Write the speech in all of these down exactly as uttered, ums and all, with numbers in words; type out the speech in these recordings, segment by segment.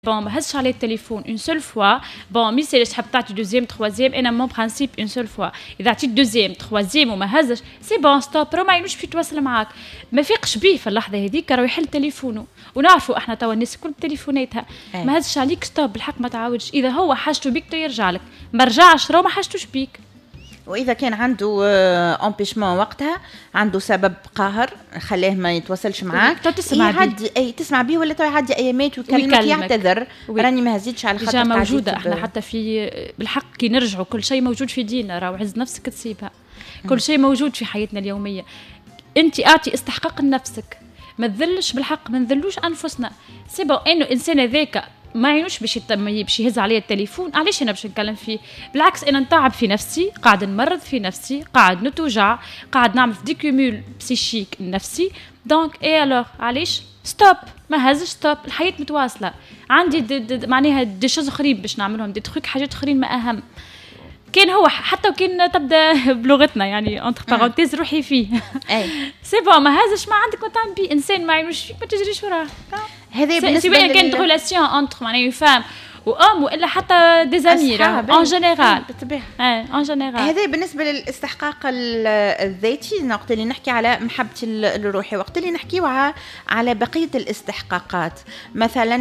بون ما هزش عليه التليفون اون سول فوا بون ميساج تحب تعطي دوزيام تخوازيام انا مون برانسيب اون سول فوا اذا عطيت دوزيام تخوازيام وما هزش سي بون ستوب راه ما ينوش في يتواصل معاك ما فيقش بيه في اللحظه هذيك راه يحل تليفونه ونعرفوا احنا توا الناس كل تليفوناتها ما هزش عليك ستوب بالحق ما تعاودش اذا هو حاجته بيك تو يرجع لك ما رجعش راه ما حاجتوش بيك. واذا كان عنده امبيشمون وقتها عنده سبب قاهر خلاه ما يتواصلش معاك تسمع يعدي اي تسمع بيه ولا تو يعدي ايامات ويكلمك يعتذر راني ما هزيتش على خاطر موجوده احنا حتى في بالحق كي نرجعوا كل شيء موجود في ديننا راه عز نفسك تسيبها كل شيء موجود في حياتنا اليوميه انت اعطي استحقاق لنفسك ما تذلش بالحق ما نذلوش انفسنا سي بون انه انسان هذاك ما عينوش باش باش يهز عليا التليفون علاش انا باش نتكلم فيه بالعكس انا نتعب في نفسي قاعد نمرض في نفسي قاعد نتوجع قاعد نعمل في ديكومول بسيشيك نفسي دونك اي الوغ علاش ستوب ما هزش ستوب الحياه متواصله عندي دي دي معناها دي شوز اخرين باش نعملهم دي تخيك حاجات اخرين ما اهم كان هو حتى وكان تبدا بلغتنا يعني انتر بارونتيز روحي فيه اي سي بون ما هزش ما عندك ما تعمل بيه انسان ما عينوش فيك ما تجريش وراه هذا بالنسبه لل كانت ريلاسيون انتر معناها فام وام والا حتى دي زامير ان جينيرال بالطبيعه اه ان جينيرال هذا بالنسبه للاستحقاق الذاتي وقت اللي نحكي على محبتي الروحي وقت اللي نحكيو على بقيه الاستحقاقات مثلا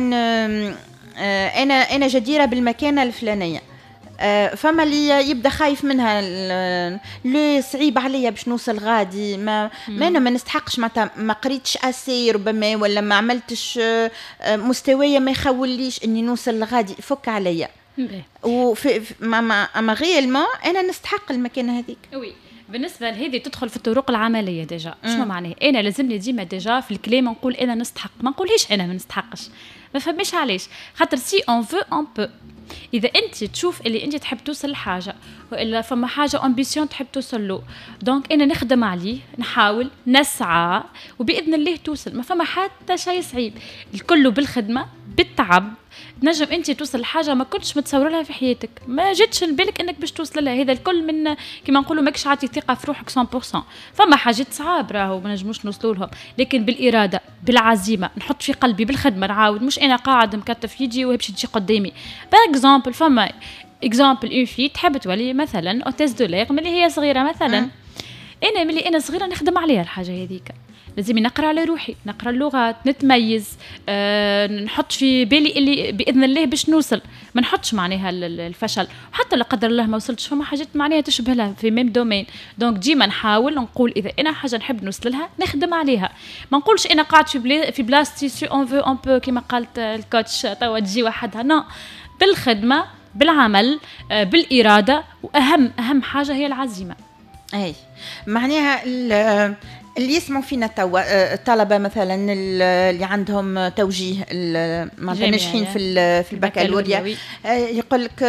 انا انا جديره بالمكانه الفلانيه فما اللي يبدا خايف منها لي صعيب عليا باش نوصل غادي ما ما انا ما نستحقش ما ما قريتش اسي ربما ولا ما عملتش مستويه ما يخوليش اني نوصل لغادي فك عليا وفي ما اما غيالمون انا نستحق المكانه هذيك وي بالنسبه لهذه تدخل في الطرق العمليه ديجا شنو معناه انا لازمني ديما ديجا في الكلام نقول انا نستحق ما نقولهاش انا ما نستحقش ما فهمش علاش خاطر سي اون فو اون بو اذا انت تشوف اللي انت تحب توصل لحاجه والا فما حاجه امبيسيون تحب توصل له دونك انا نخدم عليه نحاول نسعى وباذن الله توصل ما فما حتى شيء صعيب الكل بالخدمه بالتعب نجم انت توصل لحاجه ما كنتش متصور لها في حياتك ما جاتش لبالك انك باش توصل لها هذا الكل من كما نقولوا ماكش عاطي ثقه في روحك مية بالمية فما حاجات صعاب راهو ما نجموش نوصلوا لهم لكن بالاراده بالعزيمه نحط في قلبي بالخدمه نعاود مش انا قاعد مكتف يجي وهي باش تجي قدامي باغ اكزومبل فما اكزومبل اون في تحب تولي مثلا اوتيز دو ليغ ملي هي صغيره مثلا م. انا ملي انا صغيره نخدم عليها الحاجه هذيك لازم نقرا على روحي نقرا اللغات نتميز أه نحط في بالي اللي باذن الله باش نوصل ما نحطش معناها الفشل حتى لا قدر الله ما وصلتش فما حاجات معناها تشبه لها في ميم دومين دونك ديما نحاول نقول اذا انا حاجه نحب نوصل لها نخدم عليها ما نقولش انا قاعد في بلي في بلاصتي سي اون فو اون بو كما قالت الكوتش توا تجي وحدها نو بالخدمه بالعمل بالاراده واهم اهم حاجه هي العزيمه اي معناها اللي يسمعوا فينا توا الطلبه مثلا اللي عندهم توجيه ناجحين في في البكالوريا يقول لك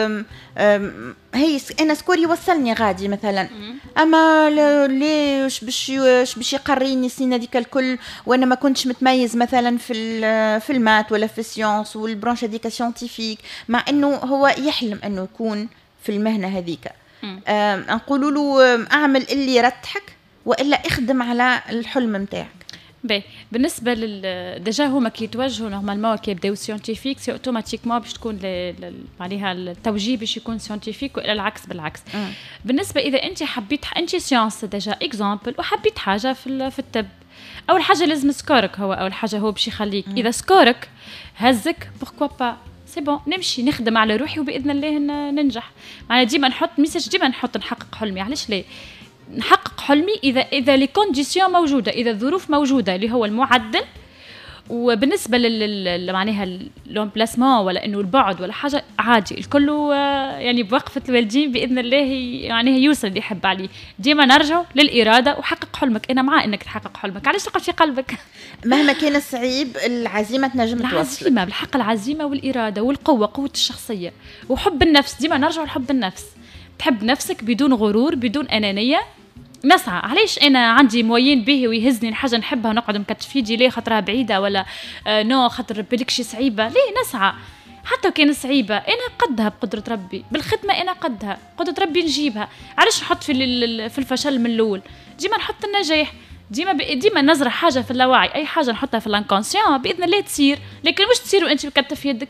هي انا سكور يوصلني غادي مثلا اما ليش باش باش يقريني السنه هذيك الكل وانا ما كنتش متميز مثلا في في المات ولا في السيونس والبرونش هذيك سيانتيفيك مع انه هو يحلم انه يكون في المهنه هذيك نقولوا له اعمل اللي يرتحك والا اخدم على الحلم نتاعك. باهي بالنسبه لل ديجا هما كي يتوجهوا نورمالمون كي يبداو سيانتيفيك سي اوتوماتيكمون باش تكون عليها التوجيه باش يكون سيانتيفيك والا العكس بالعكس. م. بالنسبه اذا انت حبيت انت سيانس ديجا اكزامبل وحبيت حاجه في في الطب اول حاجه لازم سكورك هو اول حاجه هو باش يخليك م. اذا سكورك هزك بوركوا با سي بون نمشي نخدم على روحي وباذن الله ننجح. معناها ديما نحط ميساج ديما نحط نحقق حلمي علاش ليه نحقق حلمي اذا اذا لي كونديسيون موجوده اذا الظروف موجوده اللي هو المعدل وبالنسبه لل معناها لومبلاسمون ولا انه البعد ولا حاجه عادي الكل يعني بوقفه الوالدين باذن الله يعني يوصل اللي يحب عليه ديما نرجع للاراده وحقق حلمك انا مع انك تحقق حلمك علاش تقعد في قلبك مهما كان صعيب العزيمه تنجم توصل العزيمه بالحق العزيمه والاراده والقوه قوه الشخصيه وحب النفس ديما نرجع لحب النفس تحب نفسك بدون غرور بدون انانيه نسعى علاش انا عندي موين به ويهزني الحاجه نحبها ونقعد مكتف يدي ليه خاطرها بعيده ولا آه نو خاطر بالكشي صعيبه ليه نسعى حتى كان صعيبه انا قدها بقدره ربي بالخدمه انا قدها قدره ربي نجيبها علاش نحط في في الفشل من الاول ديما نحط النجاح ديما ديما نزرع حاجه في اللاوعي، اي حاجه نحطها في الانكونسيون باذن الله تصير، لكن مش تصير وانت مكتف يدك.